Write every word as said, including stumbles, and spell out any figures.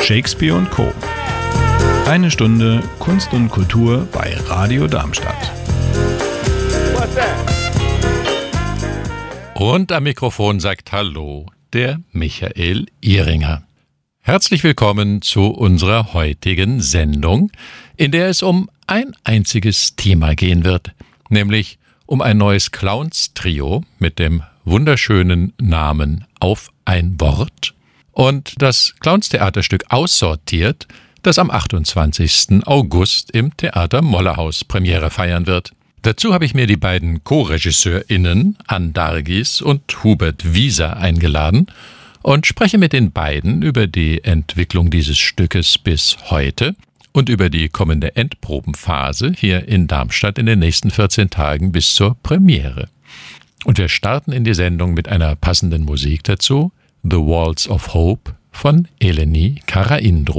Shakespeare und Co. Eine Stunde Kunst und Kultur bei Radio Darmstadt. Und am Mikrofon sagt Hallo der Michael Ihringer. Herzlich willkommen zu unserer heutigen Sendung, in der es um ein einziges Thema gehen wird, nämlich um ein neues Clowns-Trio mit dem wunderschönen Namen Auf ein Wort und das Clowns-Theaterstück Aussortiert, das am achtundzwanzigsten August im Theater Mollehaus Premiere feiern wird. Dazu habe ich mir die beiden Co-RegisseurInnen Ann Dargis und Hubert Wieser eingeladen und spreche mit den beiden über die Entwicklung dieses Stückes bis heute und über die kommende Endprobenphase hier in Darmstadt in den nächsten vierzehn Tagen bis zur Premiere. Und wir starten in die Sendung mit einer passenden Musik dazu, The Walls of Hope von Eleni Karaindro.